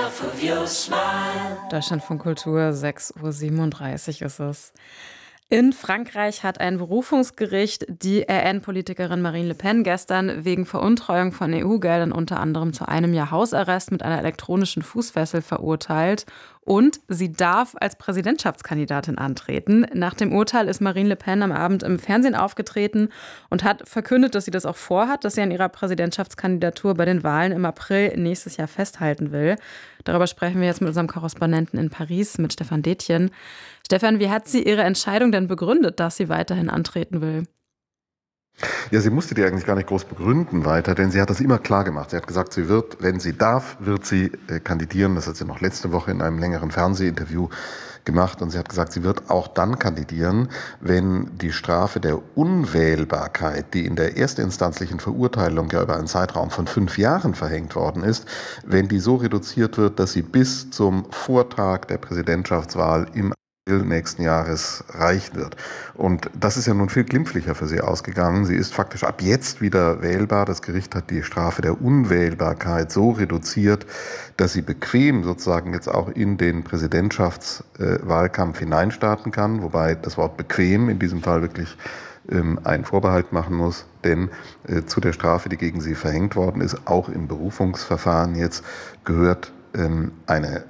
Deutschlandfunk Kultur, 6:37 Uhr ist es. In Frankreich hat ein Berufungsgericht die RN-Politikerin Marine Le Pen gestern wegen Veruntreuung von EU-Geldern unter anderem zu einem Jahr Hausarrest mit einer elektronischen Fußfessel verurteilt. Und sie darf als Präsidentschaftskandidatin antreten. Nach dem Urteil ist Marine Le Pen am Abend im Fernsehen aufgetreten und hat verkündet, dass sie das auch vorhat, dass sie an ihrer Präsidentschaftskandidatur bei den Wahlen im April nächstes Jahr festhalten will. Darüber sprechen wir jetzt mit unserem Korrespondenten in Paris, mit Stefan Detjen. Stefan, wie hat sie ihre Entscheidung denn begründet, dass sie weiterhin antreten will? Ja, sie musste die eigentlich gar nicht groß begründen weiter, denn sie hat das immer klar gemacht. Sie hat gesagt, sie wird, wenn sie darf, wird sie kandidieren. Das hat sie noch letzte Woche in einem längeren Fernsehinterview gemacht. Und sie hat gesagt, sie wird auch dann kandidieren, wenn die Strafe der Unwählbarkeit, die in der erstinstanzlichen Verurteilung ja über einen Zeitraum von 5 Jahren verhängt worden ist, wenn die so reduziert wird, dass sie bis zum Vortag der Präsidentschaftswahl im nächsten Jahres reichen wird. Und das ist ja nun viel glimpflicher für sie ausgegangen. Sie ist faktisch ab jetzt wieder wählbar. Das Gericht hat die Strafe der Unwählbarkeit so reduziert, dass sie bequem sozusagen jetzt auch in den Präsidentschaftswahlkampf hineinstarten kann, wobei das Wort bequem in diesem Fall wirklich einen Vorbehalt machen muss, denn zu der Strafe, die gegen sie verhängt worden ist, auch im Berufungsverfahren jetzt gehört eine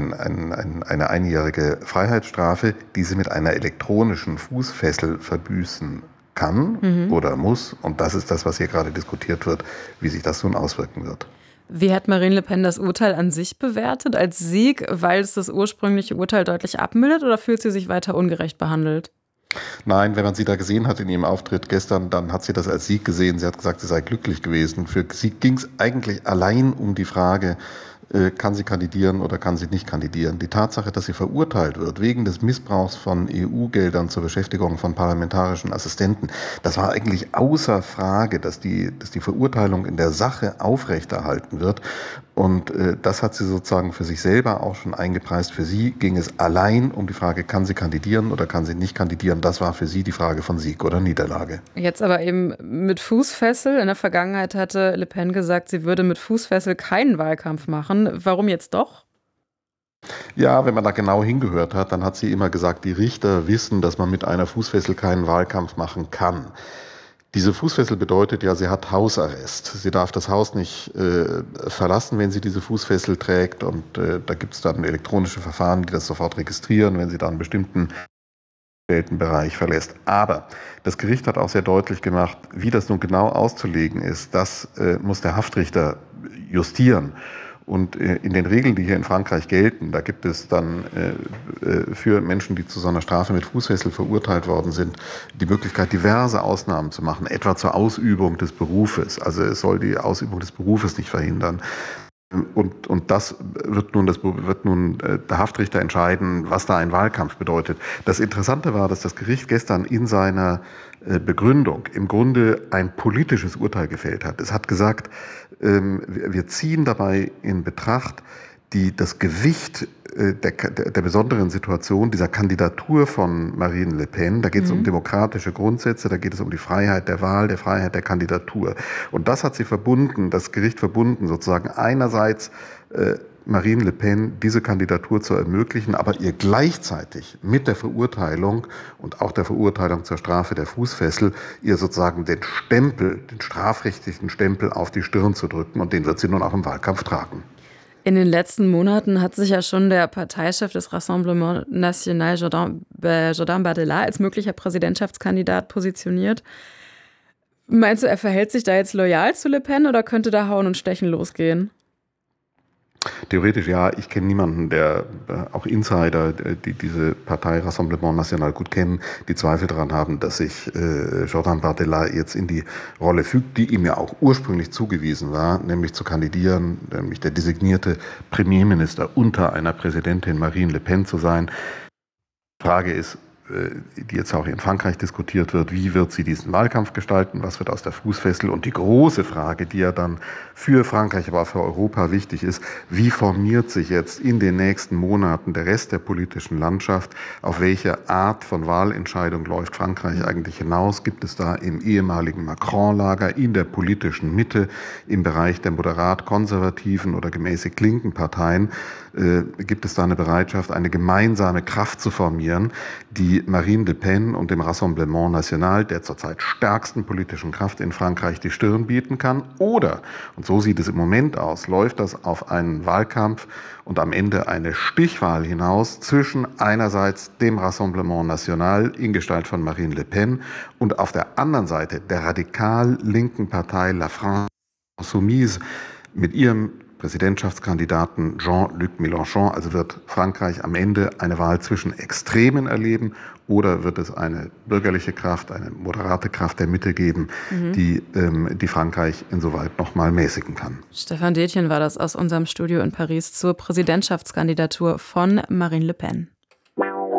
einjährige Freiheitsstrafe, die sie mit einer elektronischen Fußfessel verbüßen kann oder muss. Und das ist das, was hier gerade diskutiert wird, wie sich das nun auswirken wird. Wie hat Marine Le Pen das Urteil an sich bewertet? Als Sieg, weil es das ursprüngliche Urteil deutlich abmildert, oder fühlt sie sich weiter ungerecht behandelt? Nein, wenn man sie da gesehen hat in ihrem Auftritt gestern, dann hat sie das als Sieg gesehen. Sie hat gesagt, sie sei glücklich gewesen. Für sie ging es eigentlich allein um die Frage, kann sie kandidieren oder kann sie nicht kandidieren. Die Tatsache, dass sie verurteilt wird wegen des Missbrauchs von EU-Geldern zur Beschäftigung von parlamentarischen Assistenten, das war eigentlich außer Frage, dass die Verurteilung in der Sache aufrechterhalten wird. Und das hat sie sozusagen für sich selber auch schon eingepreist. Für sie ging es allein um die Frage, kann sie kandidieren oder kann sie nicht kandidieren. Das war für sie die Frage von Sieg oder Niederlage. Jetzt aber eben mit Fußfessel. In der Vergangenheit hatte Le Pen gesagt, sie würde mit Fußfessel keinen Wahlkampf machen. Warum jetzt doch? Ja, wenn man da genau hingehört hat, dann hat sie immer gesagt, die Richter wissen, dass man mit einer Fußfessel keinen Wahlkampf machen kann. Diese Fußfessel bedeutet ja, sie hat Hausarrest. Sie darf das Haus nicht verlassen, wenn sie diese Fußfessel trägt. Und da gibt es dann elektronische Verfahren, die das sofort registrieren, wenn sie dann einen bestimmten Bereich verlässt. Aber das Gericht hat auch sehr deutlich gemacht, wie das nun genau auszulegen ist. Das muss der Haftrichter justieren. Und in den Regeln, die hier in Frankreich gelten, da gibt es dann für Menschen, die zu so einer Strafe mit Fußfessel verurteilt worden sind, die Möglichkeit, diverse Ausnahmen zu machen, etwa zur Ausübung des Berufes. Also es soll die Ausübung des Berufes nicht verhindern. Und das wird nun der Haftrichter entscheiden, was da ein Wahlkampf bedeutet. Das Interessante war, dass das Gericht gestern in seiner Begründung im Grunde ein politisches Urteil gefällt hat. Es hat gesagt, wir ziehen dabei in Betracht das Gewicht der besonderen Situation dieser Kandidatur von Marine Le Pen. Da geht es um demokratische Grundsätze, da geht es um die Freiheit der Wahl, der Freiheit der Kandidatur. Und das hat sie verbunden, das Gericht verbunden, sozusagen einerseits Marine Le Pen diese Kandidatur zu ermöglichen, aber ihr gleichzeitig mit der Verurteilung und auch der Verurteilung zur Strafe der Fußfessel ihr sozusagen den strafrechtlichen Stempel auf die Stirn zu drücken, und den wird sie nun auch im Wahlkampf tragen. In den letzten Monaten hat sich ja schon der Parteichef des Rassemblement National, Jordan Bardella, als möglicher Präsidentschaftskandidat positioniert. Meinst du, er verhält sich da jetzt loyal zu Le Pen oder könnte da Hauen und Stechen losgehen? Theoretisch ja, ich kenne niemanden, auch Insider, die diese Partei Rassemblement National gut kennen, die Zweifel daran haben, dass sich Jordan Bardella jetzt in die Rolle fügt, die ihm ja auch ursprünglich zugewiesen war, nämlich zu kandidieren, nämlich der designierte Premierminister unter einer Präsidentin Marine Le Pen zu sein. Die Frage ist, die jetzt auch in Frankreich diskutiert wird, wie wird sie diesen Wahlkampf gestalten, was wird aus der Fußfessel, und die große Frage, die ja dann für Frankreich, aber auch für Europa wichtig ist, wie formiert sich jetzt in den nächsten Monaten der Rest der politischen Landschaft, auf welche Art von Wahlentscheidung läuft Frankreich eigentlich hinaus, gibt es da im ehemaligen Macron-Lager, in der politischen Mitte, im Bereich der moderat-konservativen oder gemäßigt linken Parteien, gibt es da eine Bereitschaft, eine gemeinsame Kraft zu formieren, die Marine Le Pen und dem Rassemblement National, der zurzeit stärksten politischen Kraft in Frankreich, die Stirn bieten kann? Oder, und so sieht es im Moment aus, läuft das auf einen Wahlkampf und am Ende eine Stichwahl hinaus zwischen einerseits dem Rassemblement National in Gestalt von Marine Le Pen und auf der anderen Seite der radikal linken Partei La France Insoumise mit ihrem Präsidentschaftskandidaten Jean-Luc Mélenchon. Also wird Frankreich am Ende eine Wahl zwischen Extremen erleben oder wird es eine bürgerliche Kraft, eine moderate Kraft der Mitte geben, die Frankreich insoweit nochmal mäßigen kann. Stefan Detjen war das aus unserem Studio in Paris zur Präsidentschaftskandidatur von Marine Le Pen.